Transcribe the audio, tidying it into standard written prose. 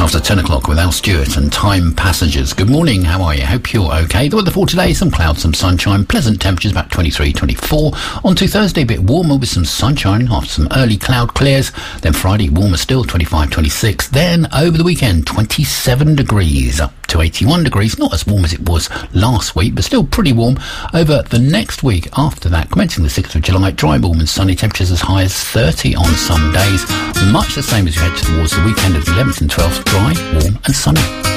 after 10 o'clock with Al Stewart and Time Passengers. Good morning, how are you? Hope you're okay. The weather for today, some clouds, some sunshine, pleasant temperatures about 23, 24. On to Thursday, a bit warmer with some sunshine after some early cloud clears. Then Friday, warmer still, 25, 26. Then over the weekend, 27 degrees up to 81 degrees. Not as warm as it was last week, but still pretty warm. Over the next week after that, commencing the 6th of July, dry, warm and sunny, temperatures as high as 30 on some days. Much the same as you head towards the weekend of the 11th and 12th, dry, warm and sunny.